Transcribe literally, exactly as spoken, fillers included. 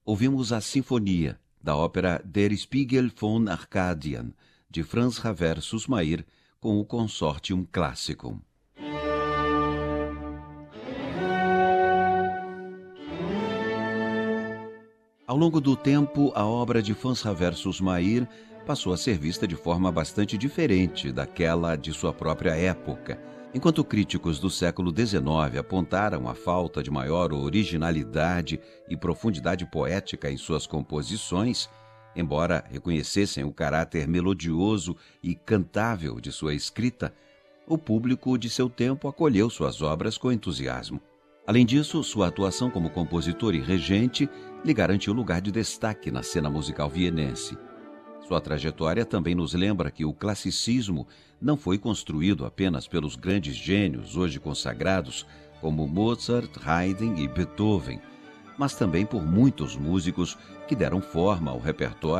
ouvimos a Sinfonia, da ópera Der Spiegel von Arkadien, de Franz Xaver Süssmayr, com o Consortium Classicum. Ao longo do tempo, a obra de Franz Xaver Süssmayr passou a ser vista de forma bastante diferente daquela de sua própria época. Enquanto críticos do século dezenove apontaram a falta de maior originalidade e profundidade poética em suas composições, embora reconhecessem o caráter melodioso e cantável de sua escrita, o público de seu tempo acolheu suas obras com entusiasmo. Além disso, sua atuação como compositor e regente lhe garantiu lugar de destaque na cena musical vienense. Sua trajetória também nos lembra que o classicismo não foi construído apenas pelos grandes gênios hoje consagrados, como Mozart, Haydn e Beethoven, mas também por muitos músicos que deram forma ao repertório